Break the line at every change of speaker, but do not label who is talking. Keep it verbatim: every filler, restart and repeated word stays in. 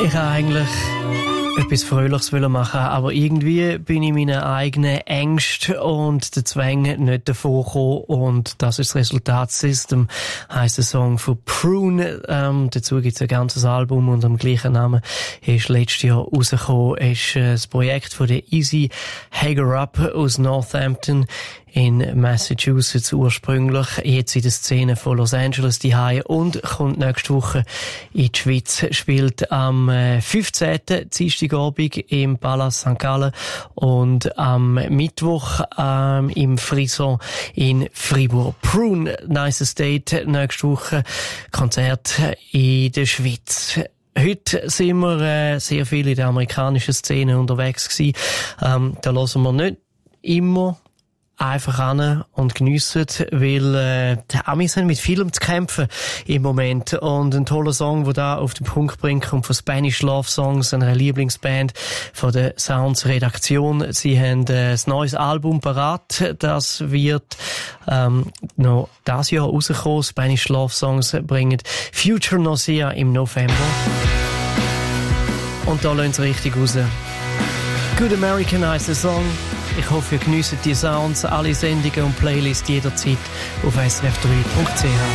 Ich wollte eigentlich etwas Fröhliches machen, aber irgendwie bin ich meinen eigenen Ängsten und den Zwängen nicht davor gekommen, und das ist das Resultat. System heisst der Song von Prune. Ähm, dazu gibt es ein ganzes Album unter dem gleichen Namen. Ist letztes Jahr rausgekommen. Ist äh, das Projekt von der Easy Hager-Up aus Northampton in Massachusetts ursprünglich, jetzt in der Szene von Los Angeles daheim und kommt nächste Woche in die Schweiz, spielt am fünfzehnten Dienstagabend im Palace Sankt Gallen und am Mittwoch ähm, im Frison in Fribourg. Prune, Nice Estate, nächste Woche Konzert in der Schweiz. Heute sind wir äh, sehr viel in der amerikanischen Szene unterwegs gewesen. Ähm, da hören wir nicht immer einfach an und geniessen, weil äh, die Amis haben mit vielem zu kämpfen im Moment. Und ein toller Song, der da auf den Punkt bringt, kommt von Spanish Love Songs, einer Lieblingsband von der Sounds Redaktion. Sie haben äh, ein neues Album parat. Das wird ähm, noch dieses Jahr rauskommen. Spanish Love Songs bringen Future Nausea im November. Und da lassen sie richtig raus. Good American heisst der Song. Ich hoffe, ihr geniessen die Sounds, alle Sendungen und Playlists jederzeit auf s r f drei punkt c h.